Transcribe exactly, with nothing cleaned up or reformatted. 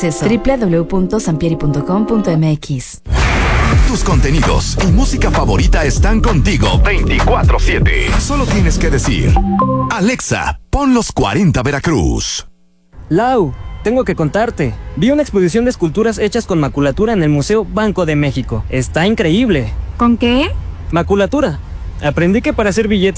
acceso. doble u doble u doble u punto sampieri punto com punto m x. Tus contenidos y música favorita están contigo veinticuatro siete. Solo tienes que decir: Alexa, pon los cuarenta Veracruz. Lau, tengo que contarte. Vi una exposición de esculturas hechas con maculatura en el Museo Banco de México. Está increíble. ¿Con qué? Maculatura. Aprendí que para hacer billetes